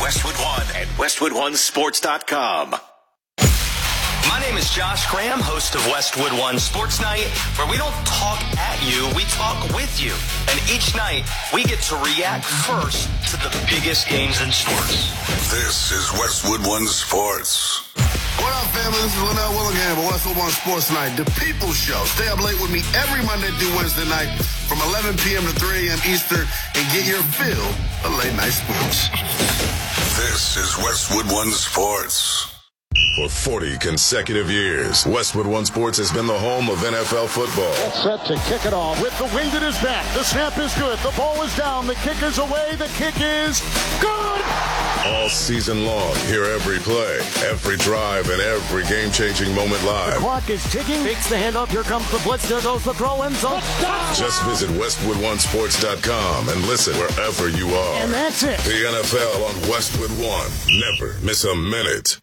Westwood One and WestwoodOneSports.com. My name is Josh Graham, host of Westwood One Sports Night, where we don't talk at you, we talk with you. And each night, we get to react first to the biggest games in sports. This is Westwood One Sports. What up, family? This is Linnell Willingham of Westwood One Sports Night, the People's Show. Stay up late with me every Monday through Wednesday night from 11 p.m. to 3 a.m. Eastern and get your fill of late night sports. This is Westwood One Sports. For 40 consecutive years, Westwood One Sports has been the home of NFL football. Set to kick it off with the wind at his back. The snap is good. The ball is down. The kick is away. The kick is good. All season long, hear every play, every drive, and every game-changing moment live. The clock is ticking. Fakes the handoff. Here comes the blitz. There goes the throw in zone. Just visit WestwoodOneSports.com and listen wherever you are. And that's it. The NFL on Westwood One. Never miss a minute.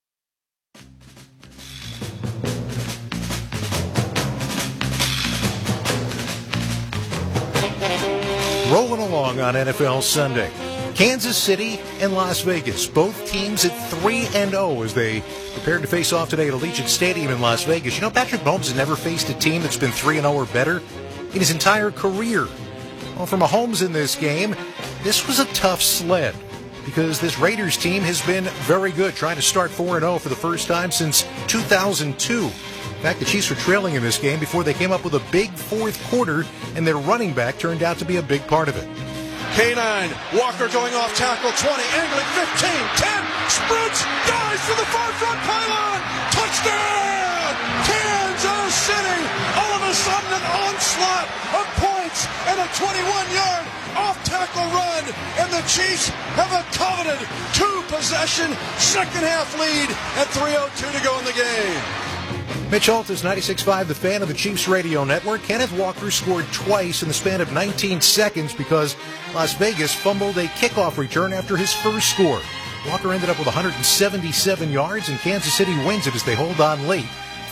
Rolling along on NFL Sunday. Kansas City and Las Vegas, both teams at 3-0 as they prepare to face off today at Allegiant Stadium in Las Vegas. You know, Patrick Mahomes has never faced a team that's been 3-0 or better in his entire career. Well, for Mahomes in this game, this was a tough sled because this Raiders team has been very good, trying to start 4-0 for the first time since 2002. In fact, the Chiefs were trailing in this game before they came up with a big fourth quarter, and their running back turned out to be a big part of it. K9, Walker going off tackle, 20, angling, 15, 10, sprints, dives for the far front pylon, touchdown, Kansas City, all of a sudden an onslaught of points and a 21-yard off-tackle run, and the Chiefs have a coveted two-possession second-half lead at 3:02 to go in the game. Mitch Holthus, 96.5, the fan of the Chiefs radio network. Kenneth Walker scored twice in the span of 19 seconds because Las Vegas fumbled a kickoff return after his first score. Walker ended up with 177 yards, and Kansas City wins it as they hold on late,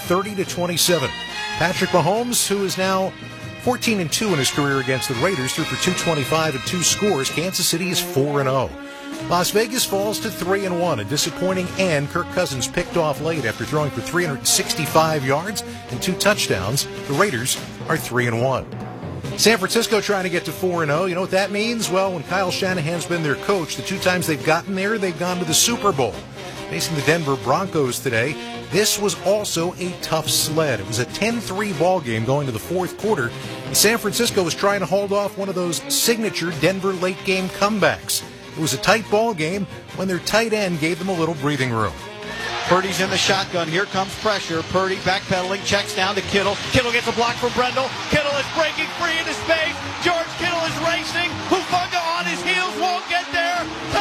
30-27. Patrick Mahomes, who is now 14-2 in his career against the Raiders, threw for 225 and 2 scores. Kansas City is 4-0. Las Vegas falls to 3-1. A disappointing end. Kirk Cousins picked off late after throwing for 365 yards and 2 touchdowns. The Raiders are 3-1. San Francisco trying to get to 4-0. You know what that means? Well, when Kyle Shanahan's been their coach, the 2 times they've gotten there, they've gone to the Super Bowl. Facing the Denver Broncos today, this was also a tough sled. It was a 10-3 ball game going to the fourth quarter, and San Francisco was trying to hold off one of those signature Denver late game comebacks. It was a tight ball game when their tight end gave them a little breathing room. Purdy's in the shotgun. Here comes pressure. Purdy backpedaling, checks down to Kittle. Kittle gets a block from Brendel. Kittle is breaking free into space. George Kittle is racing. Hufanga on his heels, won't get there.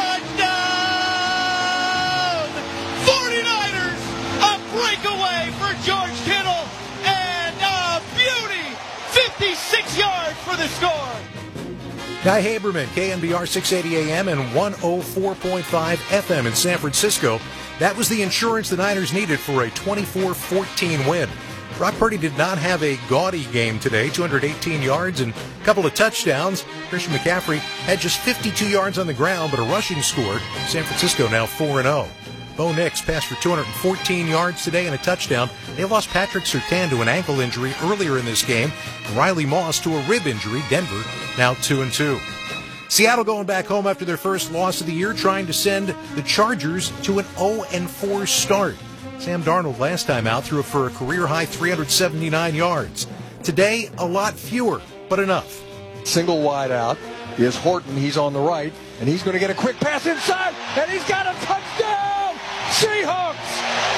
Touchdown! 49ers! A breakaway for George Kittle. And a beauty! 56 yards for the score. Guy Haberman, KNBR 680 AM and 104.5 FM in San Francisco. That was the insurance the Niners needed for a 24-14 win. Brock Purdy did not have a gaudy game today, 218 yards and a couple of touchdowns. Christian McCaffrey had just 52 yards on the ground, but a rushing score. San Francisco now 4-0. Bo Nix passed for 214 yards today and a touchdown. They lost Patrick Surtain to an ankle injury earlier in this game. Riley Moss to a rib injury. Denver now 2-2. Seattle going back home after their first loss of the year, trying to send the Chargers to an 0-4 start. Sam Darnold last time out threw for a career-high 379 yards. Today, a lot fewer, but enough. Single wide out is Horton. He's on the right, and he's going to get a quick pass inside, and he's got a touchdown! Seahawks!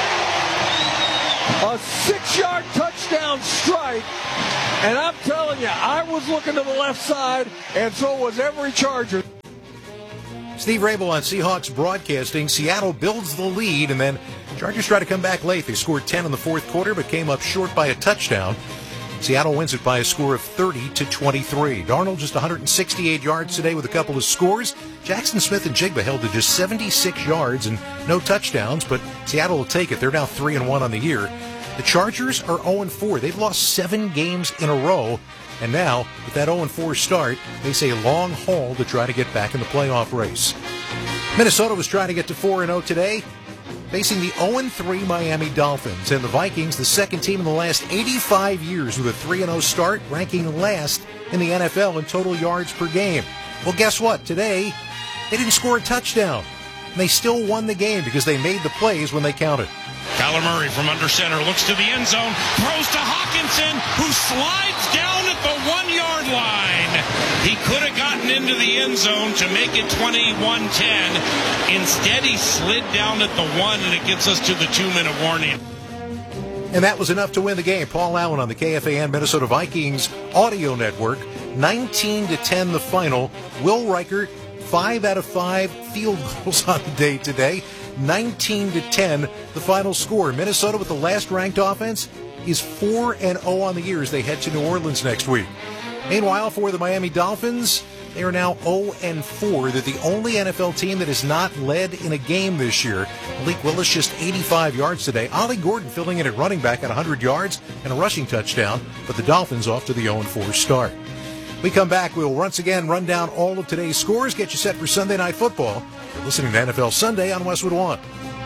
A 6-yard touchdown strike. And I'm telling you, I was looking to the left side, and so was every Charger. Steve Rabel on Seahawks Broadcasting. Seattle builds the lead, and then Chargers try to come back late. They scored 10 in the fourth quarter, but came up short by a touchdown. Seattle wins it by a score of 30-23. Darnold just 168 yards today with a couple of scores. Jackson Smith and Jigba held to just 76 yards and no touchdowns, but Seattle will take it. They're now 3-1 on the year. The Chargers are 0-4. They've lost 7 games in a row, and now, with that 0-4 start, they say a long haul to try to get back in the playoff race. Minnesota was trying to get to 4-0 today, facing the 0-3 Miami Dolphins. And the Vikings, the second team in the last 85 years with a 3-0 start, ranking last in the NFL in total yards per game. Well, guess what? Today, they didn't score a touchdown. And they still won the game because they made the plays when they counted. Kyler Murray from under center looks to the end zone, throws to Hawkinson, who slides down at the 1-yard line. He could have gotten into the end zone to make it 21-10. Instead, he slid down at the 1, and it gets us to the 2-minute warning. And that was enough to win the game. Paul Allen on the KFAN Minnesota Vikings audio network. 19-10 the final. Will Reichert, 5 out of 5 field goals on the day today. 19-10 the final score. Minnesota, with the last ranked offense, is 4-0 on the year as they head to New Orleans next week. Meanwhile, for the Miami Dolphins, they are now 0-4. They're the only NFL team that has not led in a game this year. Malik Willis just 85 yards today. Ollie Gordon filling in at running back at 100 yards and a rushing touchdown, but the Dolphins off to the 0-4 start. We come back, we'll once again run down all of today's scores, get you set for Sunday Night Football. You're listening to NFL Sunday on Westwood One.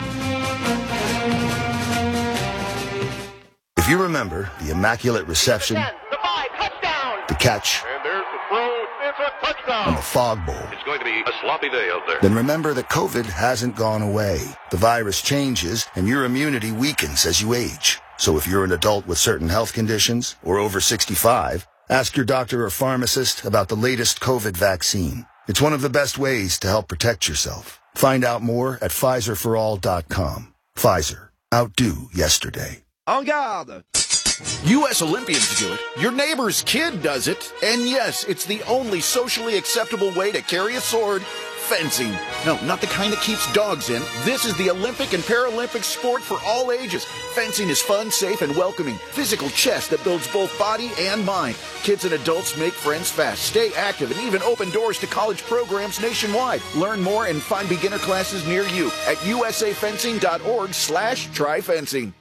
If you remember the immaculate reception, the catch, and the fog bowl, it's going to be a sloppy day out there. Then remember that COVID hasn't gone away. The virus changes, and your immunity weakens as you age. So if you're an adult with certain health conditions or over 65, ask your doctor or pharmacist about the latest COVID vaccine. It's one of the best ways to help protect yourself. Find out more at PfizerForAll.com. Pfizer. Outdo yesterday. En garde! U.S. Olympians do it. Your neighbor's kid does it. And yes, it's the only socially acceptable way to carry a sword. Fencing. No, not the kind that keeps dogs in. This is the Olympic and Paralympic sport for all ages. Fencing is fun, safe, and welcoming. Physical chess that builds both body and mind. Kids and adults make friends fast, stay active, and even open doors to college programs nationwide. Learn more and find beginner classes near you at usafencing.org/tryfencing.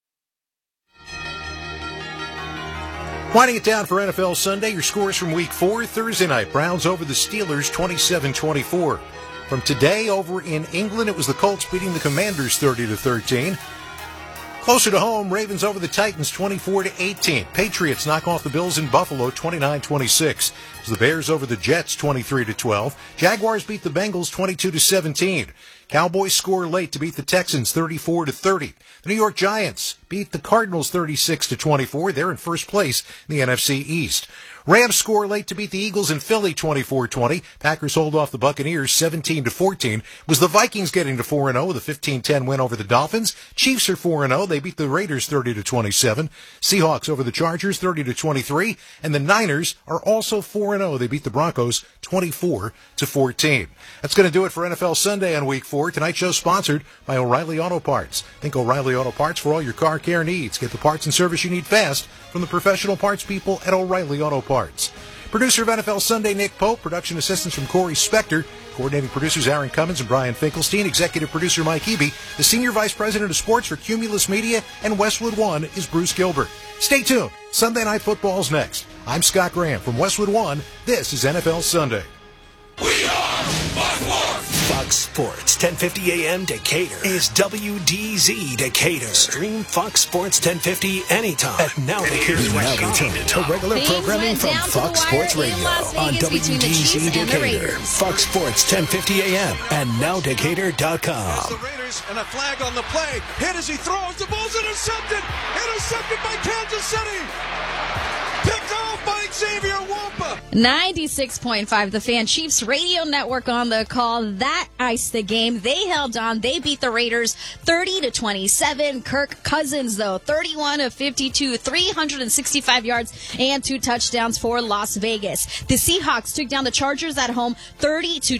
Winding it down for NFL Sunday, your scores from Week 4. Thursday night, Browns over the Steelers 27-24. From today over in England, it was the Colts beating the Commanders 30-13. Closer to home, Ravens over the Titans 24-18. Patriots knock off the Bills in Buffalo 29-26. The Bears over the Jets 23-12. Jaguars beat the Bengals 22-17. Cowboys score late to beat the Texans 34-30. The New York Giants beat the Cardinals 36-24. They're in first place in the NFC East. Rams score late to beat the Eagles in Philly 24-20. Packers hold off the Buccaneers 17-14. Was the Vikings getting to 4-0 with a 15-10 win over the Dolphins. Chiefs are 4-0. They beat the Raiders 30-27. Seahawks over the Chargers 30-23. And the Niners are also 4-0. They beat the Broncos 24-14. That's going to do it for NFL Sunday on Week 4. Tonight's show sponsored by O'Reilly Auto Parts. Think O'Reilly Auto Parts for all your car care needs. Get the parts and service you need fast from the professional parts people at O'Reilly Auto Parts. Producer of NFL Sunday, Nick Pope. Production assistants from Corey Spector. Coordinating producers, Aaron Cummins and Brian Finkelstein. Executive producer, Mike Eby. The Senior Vice President of Sports for Cumulus Media and Westwood One is Bruce Gilbert. Stay tuned. Sunday Night Football's next. I'm Scott Graham from Westwood One. This is NFL Sunday. We are Fox Sports 1050 AM Decatur is WDZ Decatur. Stream Fox Sports 1050 anytime at nowdecatur.com. To regular programming from Fox Sports Radio on WDZ Decatur. Fox Sports 1050 AM and nowdecatur.com. The Raiders and a flag on the play. Hit as he throws. The ball's intercepted. Intercepted by Kansas City. Picked off by Xavier Wampa. 96.5 The Fan, Chiefs Radio Network on the call. That iced the game. They held on. They beat the Raiders 30-27. Kirk Cousins, though, 31 of 52, 365 yards and 2 touchdowns for Las Vegas. The Seahawks took down the Chargers at home 30-20.